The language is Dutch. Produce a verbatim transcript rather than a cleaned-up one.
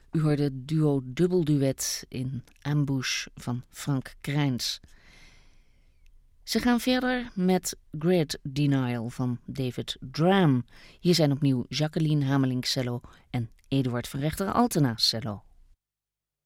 U hoorde het duo dubbelduet in Ambush van Frank Krijns. Ze gaan verder met Great Denial van David Dram. Hier zijn opnieuw Jacqueline Hamelink cello en Eduard van Rechter Altena cello.